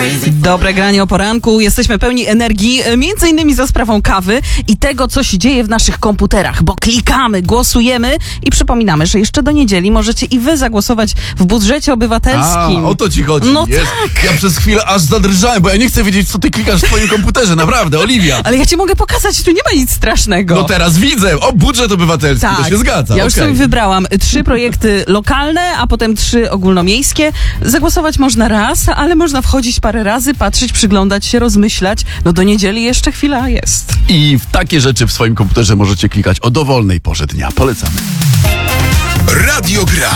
Dobre granie o poranku. Jesteśmy pełni energii, między innymi za sprawą kawy i tego, co się dzieje w naszych komputerach, bo klikamy, głosujemy i przypominamy, że jeszcze do niedzieli możecie i wy zagłosować w budżecie obywatelskim. O to ci chodzi. No jest. tak. Ja przez chwilę aż zadrżałem, bo ja nie chcę wiedzieć, co ty klikasz w twoim komputerze, naprawdę, Oliwia. Ale ja ci mogę pokazać, tu nie ma nic strasznego. No teraz widzę. O, budżet obywatelski, to się zgadza. Ja już sobie wybrałam 3 projekty lokalne, a potem 3 ogólnomiejskie. Zagłosować można raz, ale można wchodzić parę razy, patrzeć, przyglądać się, rozmyślać. No do niedzieli jeszcze chwila jest. I w takie rzeczy w swoim komputerze możecie klikać o dowolnej porze dnia. Polecamy. Radio Gra.